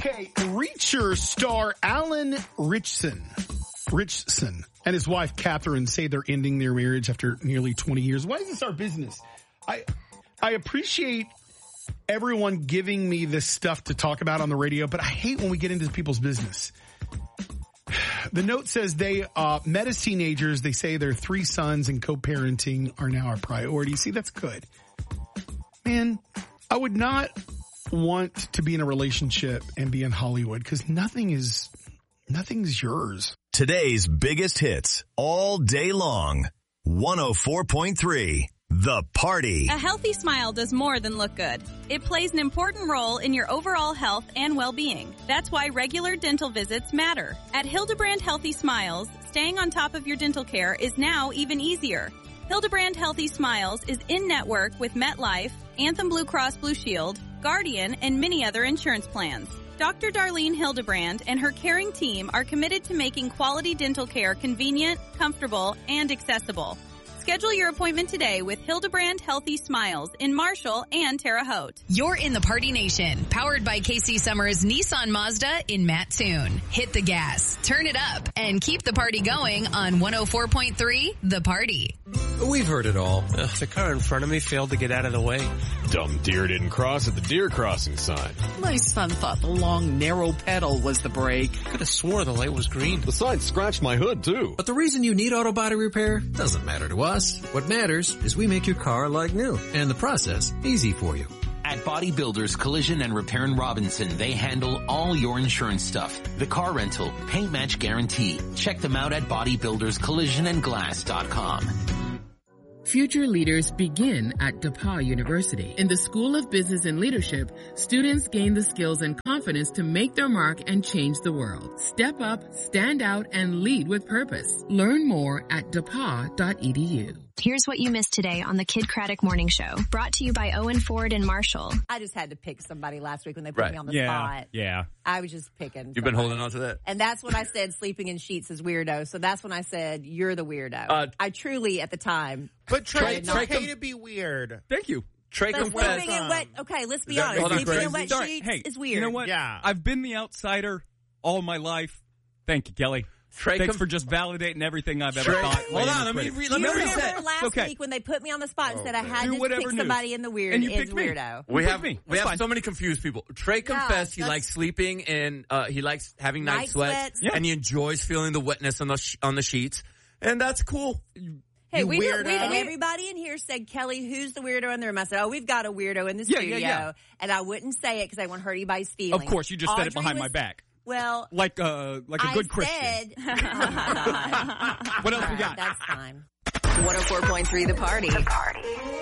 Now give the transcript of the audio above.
Okay, Reacher star Alan Ritchson and his wife Catherine say they're ending their marriage after nearly 20 years. Why is this our business? I appreciate everyone giving me this stuff to talk about on the radio, but I hate when we get into people's business. The note says they met as teenagers. They say their 3 sons and co-parenting are now a priority. See, that's good. Man, I would not want to be in a relationship and be in Hollywood because nothing's yours. Today's biggest hits all day long. 104.3 The Party. A healthy smile does more than look good. It plays an important role in your overall health and well-being. That's why regular dental visits matter. At Hildebrand Healthy Smiles, staying on top of your dental care is now even easier. Hildebrand Healthy Smiles is in-network with MetLife, Anthem Blue Cross Blue Shield, Guardian, and many other insurance plans. Dr. Darlene Hildebrand and her caring team are committed to making quality dental care convenient, comfortable, and accessible. Schedule your appointment today with Hildebrand Healthy Smiles in Marshall and Terre Haute. You're in the Party Nation, powered by Casey Summers Nissan Mazda in Mattoon. Hit the gas, turn it up, and keep the party going on 104.3 The Party. We've heard it all. The car in front of me failed to get out of the way. Dumb deer didn't cross at the deer crossing sign. My son thought the long, narrow pedal was the brake. Could have swore the light was green. The sign scratched my hood, too. But the reason you need auto body repair doesn't matter to us. What matters is we make your car like new, and the process easy for you. At Body Builders Collision and Repair in Robinson, they handle all your insurance stuff. The car rental, paint match guarantee. Check them out at bodybuilderscollisionandglass.com. Future leaders begin at DePauw University. In the School of Business and Leadership, students gain the skills and confidence to make their mark and change the world. Step up, stand out, and lead with purpose. Learn more at DePauw.edu. Here's what you missed today on the Kid Craddock Morning Show, brought to you by Owen Ford and Marshall. I just had to pick somebody last week when they put me on the spot. Yeah. I was just picking. You've been holding on to that. And that's when I said sleeping in sheets is weirdo. So that's when I said you're the weirdo. I truly, at the time. But Trey, it's okay to be weird. Thank you. Trey confessed. Okay, let's be honest. Sleeping in wet sheets is weird. You know what? Yeah. I've been the outsider all my life. Thank you, Kelly. Thanks for just validating everything I've ever thought. Hold on, let me reset. Remember last week when they put me on the spot and said I had to pick somebody in the weird and you is me. weirdo. We have so many confused people. Trey confessed he likes sleeping and he likes having night sweats. And he enjoys feeling the wetness on the sheets, and that's cool. Hey, everybody in here said, Kelly, who's the weirdo in the room? I said, we've got a weirdo in the studio. Yeah. And I wouldn't say it because I wouldn't hurt anybody's feelings. Of course, you just said it behind my back. Well, like a good Christian. What else we got? That's fine. 104.3 The Party.